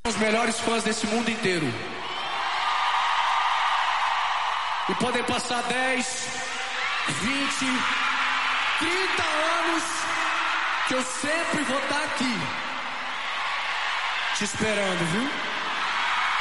Os melhores fãs desse mundo inteiro. E podem passar 10, 20, 30 anos que eu sempre vou estar aqui te esperando, viu?